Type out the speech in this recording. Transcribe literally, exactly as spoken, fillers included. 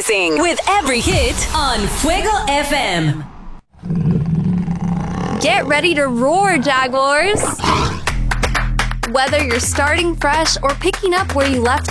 Dancing with every hit on Fuego F M. Get ready to roar, Jaguars! Whether you're starting fresh or picking up where you left